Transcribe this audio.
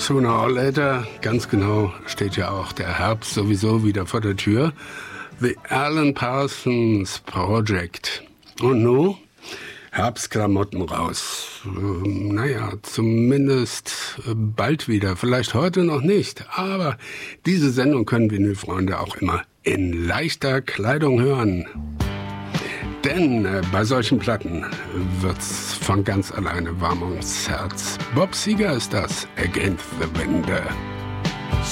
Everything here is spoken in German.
Sooner or later, ganz genau, steht ja auch der Herbst sowieso wieder vor der Tür. The Alan Parsons Project. Und nun? Herbstklamotten raus. Naja, zumindest bald wieder. Vielleicht heute noch nicht. Aber diese Sendung können Vinylfreunde auch immer in leichter Kleidung hören. Denn bei solchen Platten wird's von ganz alleine warm ums Herz. Bob Seger ist das, Against the Wind.